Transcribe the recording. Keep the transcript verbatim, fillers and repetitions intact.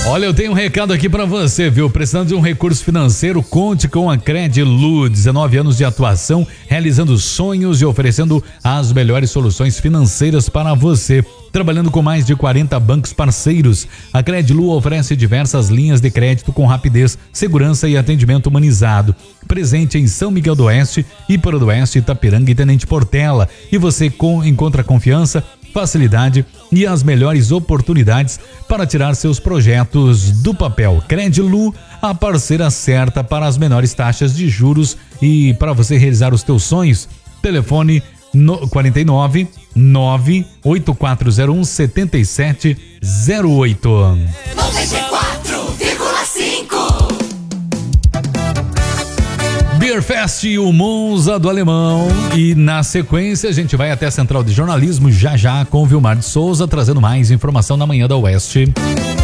Olha, eu tenho um recado aqui pra você, viu? Precisando de um recurso financeiro, conte com a Credilu. dezenove anos de atuação, realizando sonhos e oferecendo as melhores soluções financeiras para você. Trabalhando com mais de quarenta bancos parceiros, a Credilu oferece diversas linhas de crédito com rapidez, segurança e atendimento humanizado. Presente em São Miguel do Oeste, Íparo do Oeste, Itapiranga e Tenente Portela. E você com, encontra confiança, facilidade e as melhores oportunidades para tirar seus projetos do papel. Credilu, a parceira certa para as menores taxas de juros e para você realizar os teus sonhos. Telefone no quarenta e nove, nove oito quatro zero um, sete sete zero oito. noventa e quatro vírgula cinco. Beer Fest e o Monza do Alemão. E na sequência a gente vai até a Central de Jornalismo já já com o Vilmar de Souza trazendo mais informação na Manhã da Oeste.